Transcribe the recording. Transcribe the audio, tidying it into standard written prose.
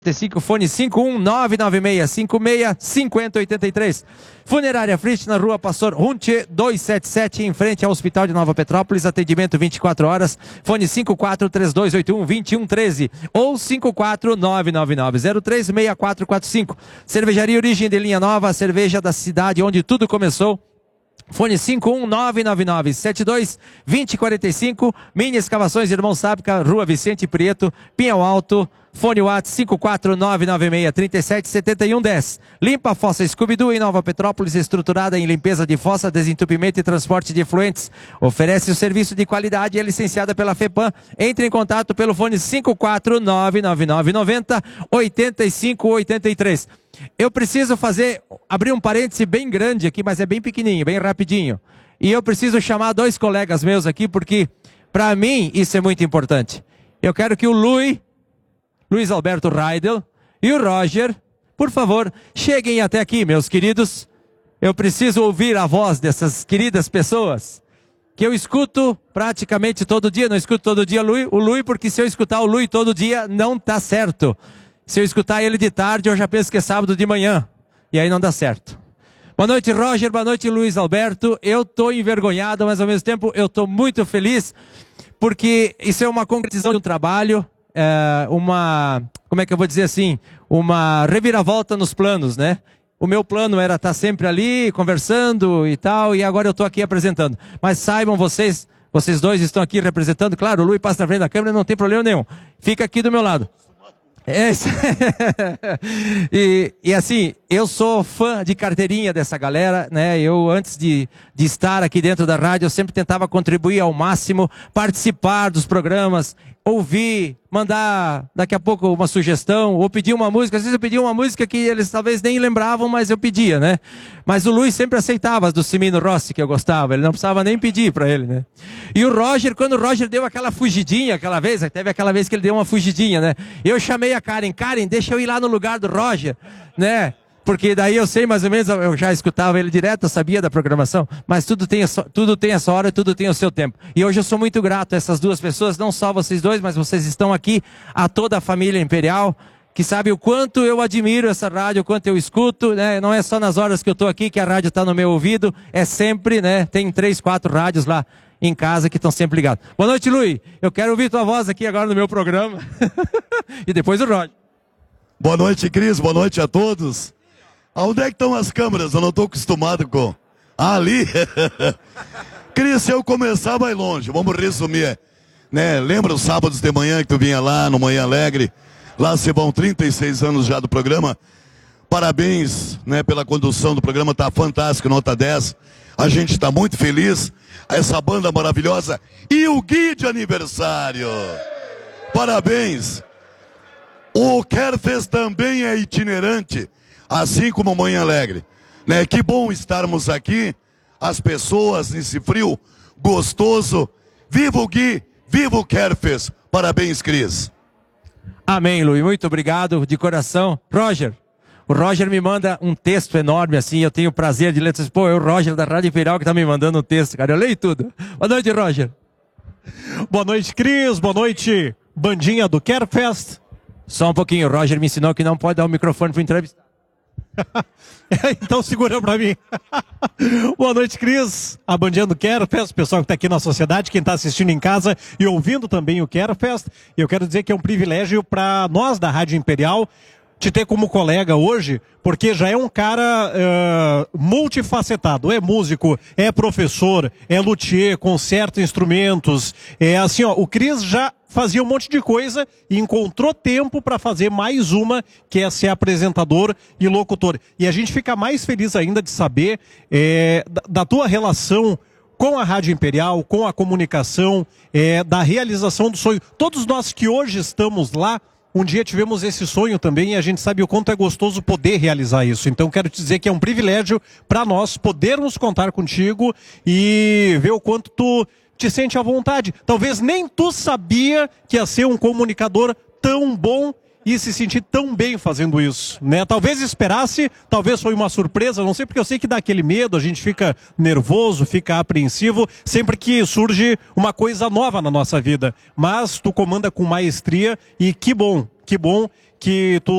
Fone 51996565083. Funerária Frist na rua Pastor Runte 277, em frente ao Hospital de Nova Petrópolis. Atendimento 24 horas. Fone 5432812113 ou 54999036445. Cervejaria Origem de Linha Nova, a cerveja da cidade onde tudo começou. Fone 51999722045. Mini Escavações Irmão Sápica, Rua Vicente Prieto, Pinhal Alto. Fone WhatsApp 54996377110. Limpa a fossa Scooby-Doo em Nova Petrópolis, estruturada em limpeza de fossa, desentupimento e transporte de efluentes. Oferece o serviço de qualidade e é licenciada pela FEPAM. Entre em contato pelo fone 54999908583. Eu preciso abrir um parêntese bem grande aqui, mas é bem pequenininho, bem rapidinho. E eu preciso chamar dois colegas meus aqui, porque para mim isso é muito importante. Eu quero que o Luiz Alberto Raidel e o Roger, por favor, cheguem até aqui, meus queridos. Eu preciso ouvir a voz dessas queridas pessoas, que eu escuto praticamente todo dia. Não escuto todo dia o Luiz, porque se eu escutar o Luiz todo dia, não tá certo. Se eu escutar ele de tarde, eu já penso que é sábado de manhã, e aí não dá certo. Boa noite, Roger, boa noite, Luiz Alberto. Eu tô envergonhado, mas ao mesmo tempo eu tô muito feliz, porque isso é uma concretização de um trabalho, como é que eu vou dizer assim, uma reviravolta nos planos, né? O meu plano era estar sempre ali, conversando e tal, e agora eu estou aqui apresentando. Mas saibam vocês dois estão aqui representando, claro, o Luiz passa na frente da câmera, não tem problema nenhum. Fica aqui do meu lado. E assim, eu sou fã de carteirinha dessa galera, né? Eu, antes de estar aqui dentro da rádio, eu sempre tentava contribuir ao máximo, participar dos programas, ouvir, mandar daqui a pouco uma sugestão, ou pedir uma música. Às vezes eu pedia uma música que eles talvez nem lembravam, mas eu pedia, né? Mas o Luiz sempre aceitava as do Cimino Rossi, que eu gostava, ele não precisava nem pedir para ele, né? E o Roger, quando o Roger deu aquela fugidinha, teve aquela vez que ele deu uma fugidinha, né? Eu chamei a Karen, deixa eu ir lá no lugar do Roger, né? Porque daí eu sei mais ou menos, eu já escutava ele direto, eu sabia da programação, mas tudo tem a sua hora, tudo tem o seu tempo. E hoje eu sou muito grato a essas duas pessoas, não só vocês dois, mas vocês estão aqui, a toda a família Imperial, que sabe o quanto eu admiro essa rádio, o quanto eu escuto, né? Não é só nas horas que eu estou aqui que a rádio está no meu ouvido, é sempre, né? Tem 3, 4 rádios lá em casa que estão sempre ligados. Boa noite, Luiz. Eu quero ouvir tua voz aqui agora no meu programa. E depois o Roger. Boa noite, Cris. Boa noite a todos. Onde é que estão as câmeras? Eu não estou acostumado com... ali! Cris, se eu começar, vai longe. Vamos resumir. Né? Lembra os sábados de manhã que tu vinha lá no Manhã Alegre? Lá se vão 36 anos já do programa. Parabéns, né, pela condução do programa, tá fantástico, nota 10. A gente está muito feliz. Essa banda maravilhosa. E o Gui de aniversário. Parabéns. O Kerfest também é itinerante, assim como Manhã Alegre, né? Que bom estarmos aqui, as pessoas nesse frio gostoso. Viva o Gui, viva o Kerfest. Parabéns, Cris. Amém, Luiz. Muito obrigado, de coração. Roger, o Roger me manda um texto enorme, assim, eu tenho o prazer de ler. Pô, é o Roger da Rádio Imperial que tá me mandando um texto, cara. Eu leio tudo. Boa noite, Roger. Boa noite, Cris. Boa noite, bandinha do Kerfest. Só um pouquinho, o Roger me ensinou que não pode dar o microfone para entrevistar. Então segura pra mim. Boa noite, Cris. A bandinha do Kerfest, o pessoal que está aqui na sociedade, quem está assistindo em casa e ouvindo também o Kerfest. Eu quero dizer que é um privilégio para nós da Rádio Imperial te ter como colega hoje, porque já é um cara multifacetado. É músico, é professor, é luthier, conserta instrumentos. É assim, ó, o Cris já fazia um monte de coisa e encontrou tempo para fazer mais uma, que é ser apresentador e locutor. E a gente fica mais feliz ainda de saber da tua relação com a Rádio Imperial, com a comunicação, da realização do sonho. Todos nós que hoje estamos lá, um dia tivemos esse sonho também e a gente sabe o quanto é gostoso poder realizar isso. Então quero te dizer que é um privilégio para nós podermos contar contigo e ver o quanto tu te sente à vontade. Talvez nem tu sabia que ia ser um comunicador tão bom e se sentir tão bem fazendo isso, né? Talvez esperasse, talvez foi uma surpresa, não sei, porque eu sei que dá aquele medo, a gente fica nervoso, fica apreensivo, sempre que surge uma coisa nova na nossa vida. Mas tu comanda com maestria e que bom que tu